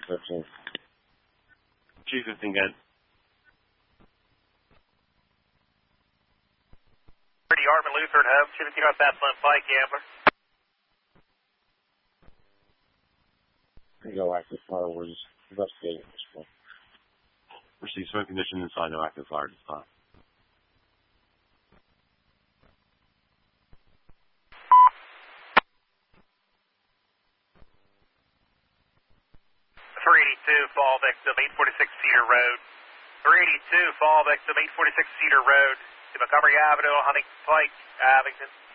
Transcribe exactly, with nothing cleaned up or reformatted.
fifteen. G fifteen, good. thirty Hartman Lutheran home, two fifty North Baseline Pike, Gambler. No active fire was investigating this one. Receive smoke condition inside, no active fire this time. three eighty-two, fall victim, eight forty-six Cedar Road. three eighty-two, fall victim, eight forty-six Cedar Road. To Montgomery Avenue, Huntington Pike, Abington.